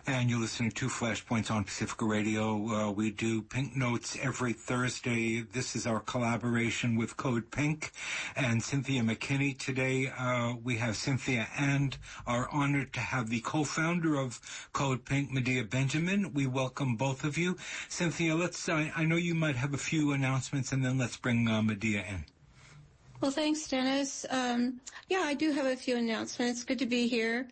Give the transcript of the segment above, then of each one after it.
And you're listening to Flashpoints on Pacifica Radio. We do Pink Notes every Thursday. This is our collaboration with Code Pink and Cynthia McKinney. Today, we have Cynthia and are honored to have the co-founder of Code Pink, Medea Benjamin. We welcome both of you. Cynthia, I know you might have a few announcements, and then let's bring Medea in. Well, thanks, Dennis. Yeah, I do have a few announcements. Good to be here.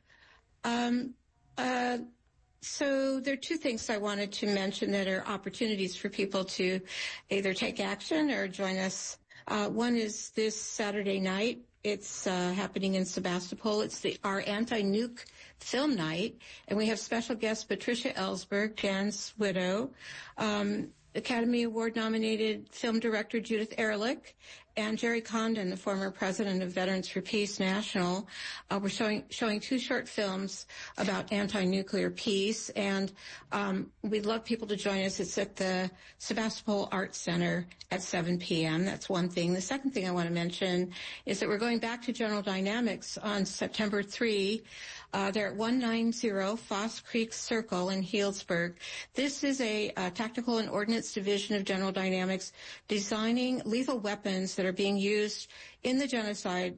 So there are two things I wanted to mention that are opportunities for people to either take action or join us. One is this Saturday night. It's happening in Sebastopol. It's our anti-nuke film night, and we have special guest Patricia Ellsberg, Jan's widow, Academy Award-nominated film director Judith Ehrlich, and Jerry Condon, the former president of Veterans for Peace National. We're showing two short films about anti-nuclear peace, and we'd love people to join us. It's at the Sebastopol Arts Center at 7 p.m. That's one thing. The second thing I want to mention is that we're going back to General Dynamics on September 3. They're at 190 Foss Creek Circle in Healdsburg. This is a Tactical and Ordnance Division of General Dynamics designing lethal weapons that are being used in the genocide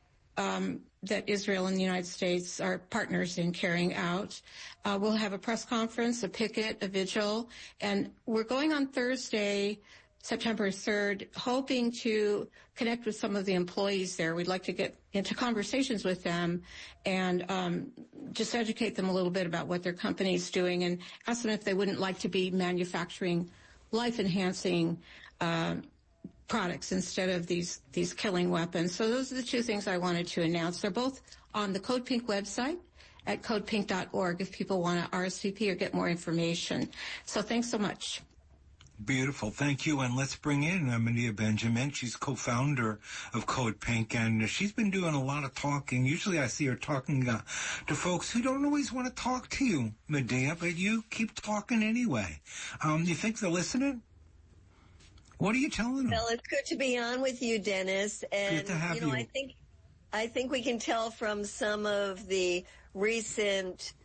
that Israel and the United States are partners in carrying out. We'll have a press conference, a picket, a vigil, and we're going on Thursday, September 3rd, hoping to connect with some of the employees there. We'd like to get into conversations with them and just educate them a little bit about what their company's doing and ask them if they wouldn't like to be manufacturing life-enhancing products instead of these killing weapons. So those are the two things I wanted to announce. They're both on the Code Pink website at codepink.org if people want to RSVP or get more information. So thanks so much. Beautiful. Thank you. And let's bring in Medea Benjamin. She's co-founder of Code Pink, and she's been doing a lot of talking. Usually I see her talking to folks who don't always want to talk to you, Medea, but you keep talking anyway. You think they're listening? What are you telling them? Well, it's good to be on with you, Dennis. And, good to have you. I think we can tell from some of the recent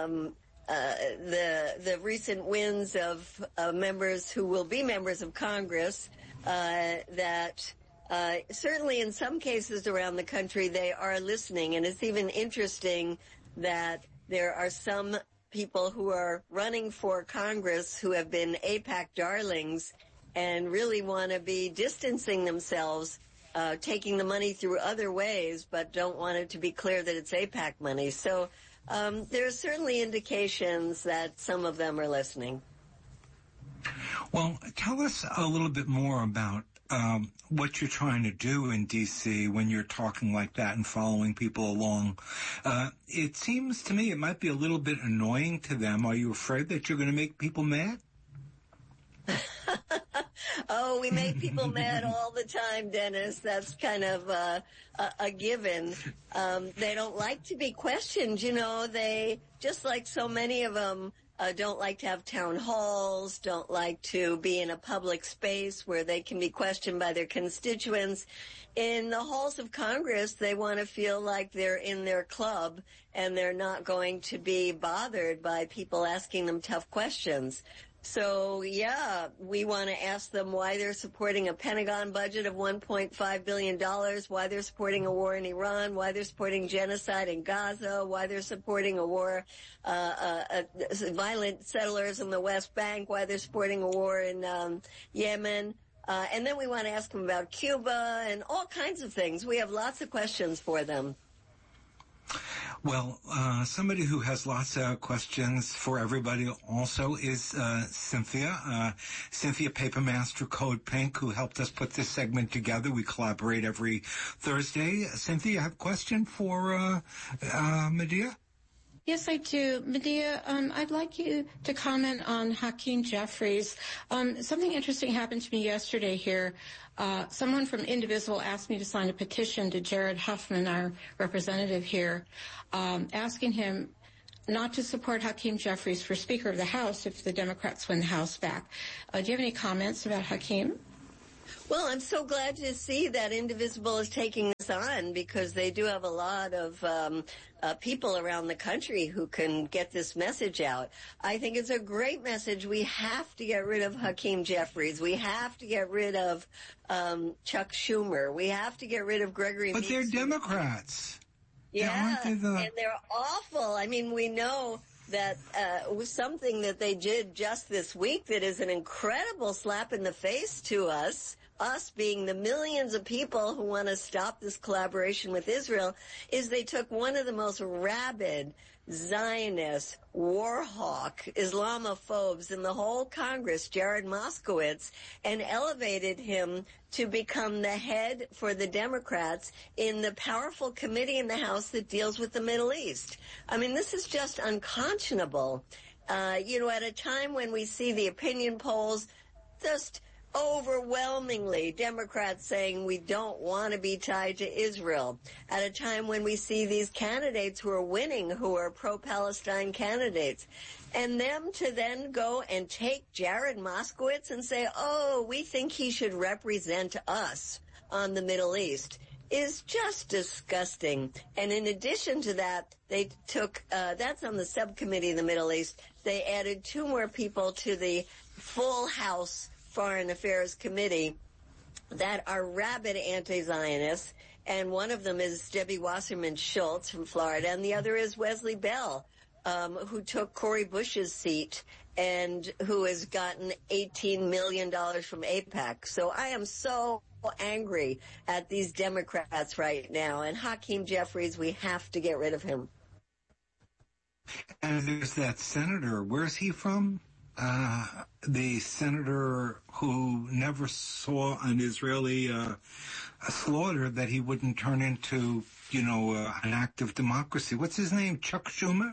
the recent wins of members who will be members of Congress, that certainly in some cases around the country they are listening. And it's even interesting that there are some people who are running for Congress who have been AIPAC darlings and really want to be distancing themselves, taking the money through other ways, but don't want it to be clear that it's AIPAC money. So there are certainly indications that some of them are listening. Well, tell us a little bit more about what you're trying to do in D.C. when you're talking like that and following people along. It seems to me it might be a little bit annoying to them. Are you afraid that you're going to make people mad? Oh, we make people mad all the time, Dennis. That's kind of a given. They don't like to be questioned. You know, they, just like so many of them, don't like to have town halls, don't like to be in a public space where they can be questioned by their constituents. In the halls of Congress, they want to feel like they're in their club and they're not going to be bothered by people asking them tough questions. So, yeah, we want to ask them why they're supporting a Pentagon budget of $1.5 billion, why they're supporting a war in Iran, why they're supporting genocide in Gaza, why they're supporting a war, violent settlers in the West Bank, why they're supporting a war in Yemen. And then we want to ask them about Cuba and all kinds of things. We have lots of questions for them. Well, somebody who has lots of questions for everybody also is Cynthia. Cynthia Papermaster, Code Pink, who helped us put this segment together. We collaborate every Thursday. Cynthia, you have a question for Medea? Yes, I do. Medea, I'd like you to comment on Hakeem Jeffries. Something interesting happened to me yesterday here. Someone from Indivisible asked me to sign a petition to Jared Huffman, our representative here, asking him not to support Hakeem Jeffries for Speaker of the House if the Democrats win the House back. Do you have any comments about Hakeem? Well, I'm so glad to see that Indivisible is taking this this on because they do have a lot of people around the country who can get this message out. I think it's a great message. We have to get rid of Hakeem Jeffries. We have to get rid of Chuck Schumer. We have to get rid of Gregory But Meeks. they're Democrats. Yeah, and they're awful. I mean, we know that was something that they did just this week that is an incredible slap in the face to us being the millions of people who want to stop this collaboration with Israel, is they took one of the most rabid Zionist, war hawk, Islamophobes in the whole Congress, Jared Moskowitz, and elevated him to become the head for the Democrats in the powerful committee in the House that deals with the Middle East. I mean, this is just unconscionable. At a time when we see the opinion polls just overwhelmingly Democrats saying we don't want to be tied to Israel, at a time when we see these candidates who are winning, who are pro-Palestine candidates, and them to then go and take Jared Moskowitz and say, oh, we think he should represent us on the Middle East, is just disgusting. And in addition to that, they took, that's on the subcommittee in the Middle East, they added 2 more people to the full House Foreign Affairs Committee that are rabid anti-Zionists, and one of them is Debbie Wasserman Schultz from Florida, and the other is Wesley Bell, who took Cori Bush's seat and who has gotten $18 million from AIPAC. So I am so angry at these Democrats right now, and Hakeem Jeffries, we have to get rid of him. And there's that senator, where's he from? The senator who never saw an Israeli slaughter that he wouldn't turn into, an act of democracy. What's his name? Chuck Schumer?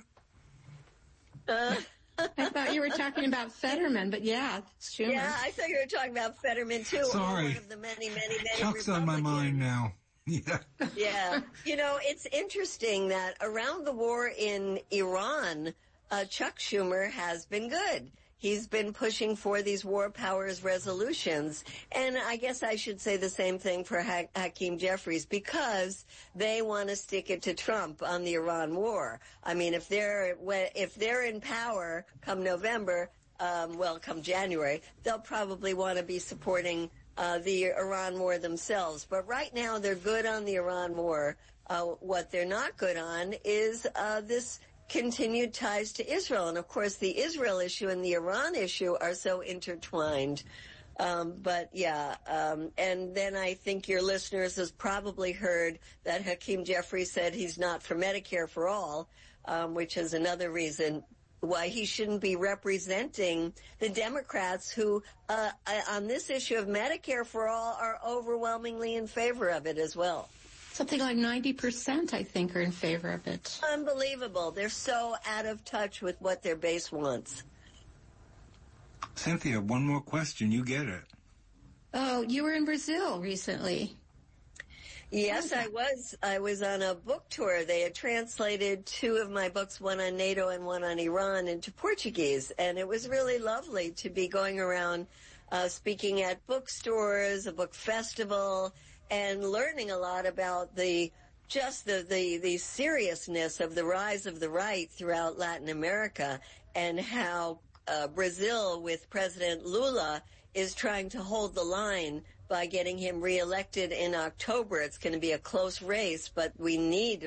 I thought you were talking about Fetterman, but yeah, Schumer. Yeah, I thought you were talking about Fetterman too. Sorry. One of the many Chuck's on my mind now. Yeah. Yeah. It's interesting that around the war in Iran, Chuck Schumer has been good. He's been pushing for these war powers resolutions. And I guess I should say the same thing for Hakeem Jeffries, because they want to stick it to Trump on the Iran war. I mean, if they're in power come November, come January, they'll probably want to be supporting the Iran war themselves. But right now they're good on the Iran war. What they're not good on is this continued ties to Israel. And of course, the Israel issue and the Iran issue are so intertwined. And then I think your listeners has probably heard that Hakeem Jeffries said he's not for Medicare for all, which is another reason why he shouldn't be representing the Democrats who, on this issue of Medicare for all, are overwhelmingly in favor of it as well. Something like 90%, I think, are in favor of it. Unbelievable. They're so out of touch with what their base wants. Cynthia, one more question. You get it. Oh, you were in Brazil recently. Yes, I was. I was on a book tour. They had translated 2 of my books, one on NATO and one on Iran, into Portuguese. And it was really lovely to be going around speaking at bookstores, a book festival, and learning a lot about the seriousness of the rise of the right throughout Latin America, and how Brazil with President Lula is trying to hold the line by getting him reelected in October. It's going to be a close race, but they need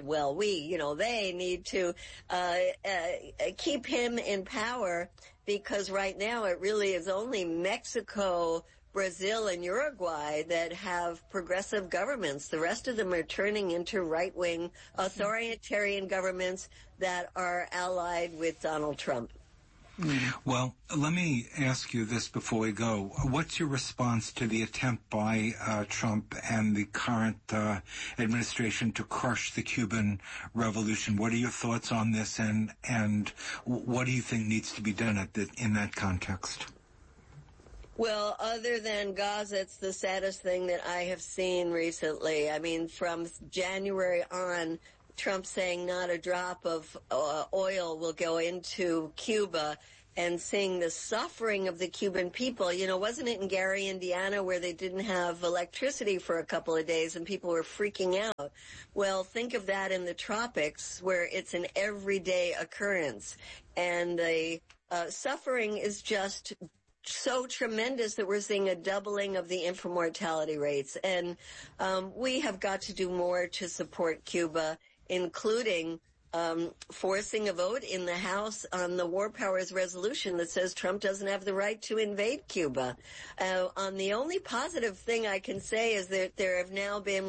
to keep him in power, because right now it really is only Mexico, Brazil, and Uruguay that have progressive governments. The rest of them are turning into right-wing authoritarian governments that are allied with Donald Trump. Well, let me ask you this before we go. What's your response to the attempt by Trump and the current administration to crush the Cuban Revolution? What are your thoughts on this, and what do you think needs to be done in that context? Well, other than Gaza, it's the saddest thing that I have seen recently. I mean, from January on, Trump saying not a drop of oil will go into Cuba, and seeing the suffering of the Cuban people. You know, wasn't it in Gary, Indiana, where they didn't have electricity for a couple of days and people were freaking out? Well, think of that in the tropics, where it's an everyday occurrence. And the suffering is just so tremendous that we're seeing a doubling of the infant mortality rates. And we have got to do more to support Cuba, including forcing a vote in the House on the War Powers resolution that says Trump doesn't have the right to invade Cuba. On the only positive thing I can say is that there have now been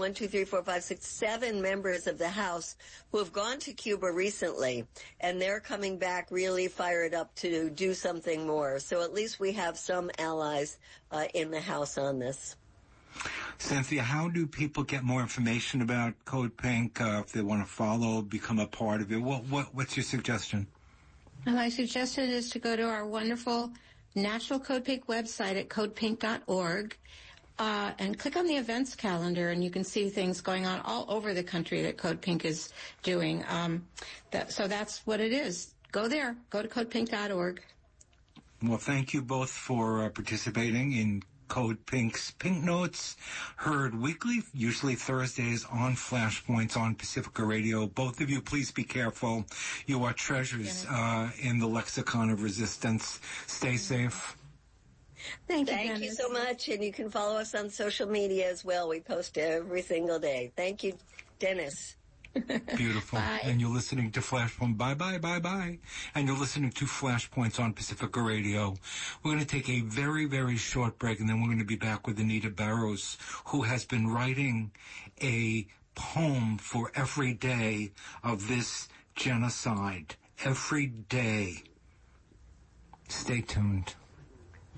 7 members of the House who have gone to Cuba recently, and they're coming back really fired up to do something more. So at least we have some allies in the House on this. Cynthia, how do people get more information about Code Pink if they want to follow, become a part of it? What's your suggestion? And my suggestion is to go to our wonderful National Code Pink website at codepink.org and click on the events calendar, and you can see things going on all over the country that Code Pink is doing. So that's what it is. Go there. Go to codepink.org. Well, thank you both for participating in Code Pink's Pink Notes, heard weekly, usually Thursdays on Flashpoints on Pacifica Radio. Both of you, please be careful. You are treasures in the lexicon of resistance. Stay safe. Thank you so much, and you can follow us on social media as well. We post every single day. Thank you, Dennis. Beautiful. Bye. And you're listening to Flashpoint. Bye. And you're listening to Flashpoints on Pacifica Radio. We're going to take a very, very short break, and then we're going to be back with Anita Barrows, who has been writing a poem for every day of this genocide. Every day. Stay tuned.